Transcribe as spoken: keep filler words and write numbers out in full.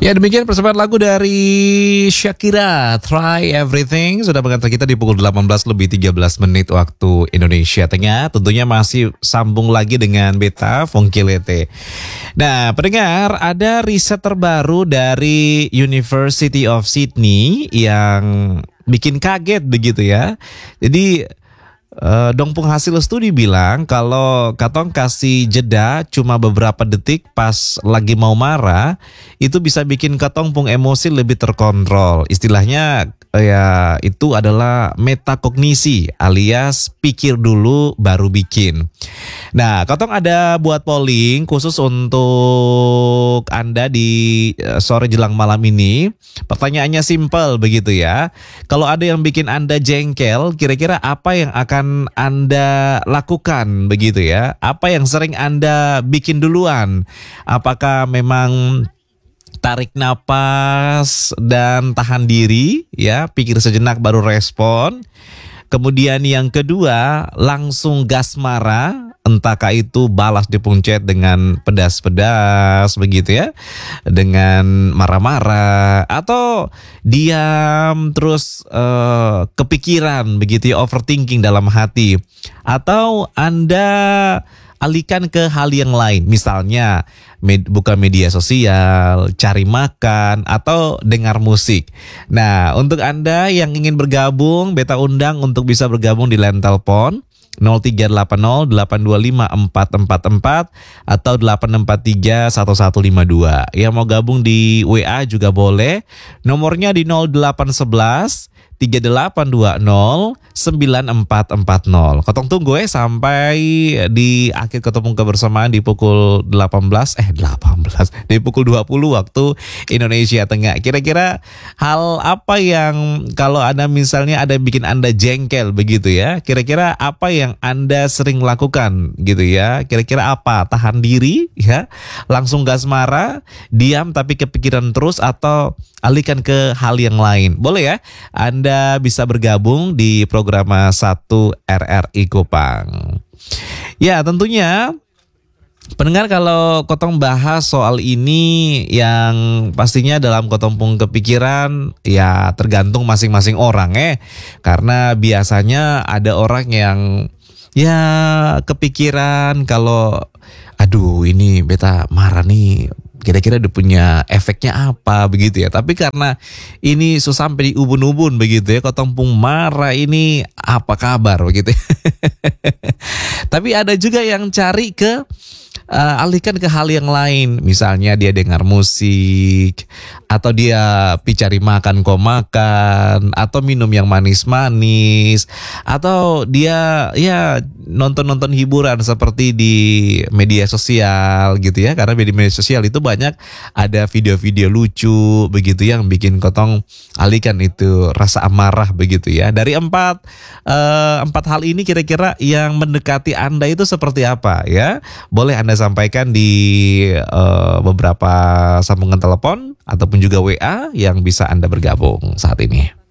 Ya, demikian persembahan lagu dari Shakira, Try Everything, sudah mengantar kita di pukul delapan belas lebih tiga belas menit waktu Indonesia Tengah. Tentunya masih sambung lagi dengan Beta Fongkilete. Nah, pendengar, ada riset terbaru dari University of Sydney yang bikin kaget begitu ya. Jadi Uh, Dongpung hasil studi bilang kalau katong kasih jeda cuma beberapa detik pas lagi mau marah, itu bisa bikin katong pung emosi lebih terkontrol. Istilahnya ya itu adalah metakognisi alias pikir dulu baru bikin. Nah, katong ada buat polling khusus untuk Anda di uh, sore jelang malam ini. Pertanyaannya simpel begitu ya. Kalau ada yang bikin Anda jengkel, kira-kira apa yang akan Anda lakukan begitu ya? Apa yang sering Anda bikin duluan? Apakah memang tarik napas dan tahan diri ya, pikir sejenak baru respon? Kemudian yang kedua, langsung gas marah, entahkah itu balas di pencet dengan pedas-pedas begitu ya, dengan marah-marah, atau diam terus uh, kepikiran begitu ya, overthinking dalam hati, atau Anda alihkan ke hal yang lain, misalnya med, buka media sosial, cari makan, atau dengar musik. Nah, untuk Anda yang ingin bergabung, Beta undang untuk bisa bergabung di line telepon nol tiga delapan nol delapan dua lima empat empat empat atau delapan empat tiga satu satu lima dua. Yang mau gabung di W A juga boleh. Nomornya di nol delapan satu satu tiga delapan dua nol sembilan empat empat nol. Kotong tunggu ya sampai di akhir ketemu kebersamaan di pukul delapan belas eh delapan belas di pukul dua puluh waktu Indonesia Tengah. Kira-kira hal apa yang kalau Anda misalnya ada bikin Anda jengkel begitu ya? Kira-kira apa yang Anda sering lakukan gitu ya? Kira-kira apa? Tahan diri ya? Langsung gas marah, diam tapi kepikiran terus, atau alihkan ke hal yang lain? Boleh ya? Anda bisa bergabung di program satu R R I Kupang. Ya, tentunya pendengar, kalau kotong bahas soal ini yang pastinya dalam kotong pung kepikiran ya tergantung masing-masing orang eh. Karena biasanya ada orang yang ya kepikiran kalau aduh ini beta marah nih, kira-kira udah punya efeknya apa begitu ya. Tapi karena ini susah sampai di ubun-ubun begitu ya, kotong pung marah ini apa kabar begitu ya. Tapi ada juga yang cari ke uh, alihkan ke hal yang lain. Misalnya dia dengar musik, atau dia pi cari makan kok makan, atau minum yang manis-manis, atau dia ya nonton-nonton hiburan seperti di media sosial gitu ya. Karena di media sosial itu banyak ada video-video lucu begitu yang bikin kotong alihkan itu rasa amarah begitu ya. Dari empat uh, empat hal ini kira-kira yang mendekati Anda itu seperti apa ya? Boleh Anda sampaikan di uh, beberapa sambungan telepon ataupun juga W A yang bisa Anda bergabung saat ini.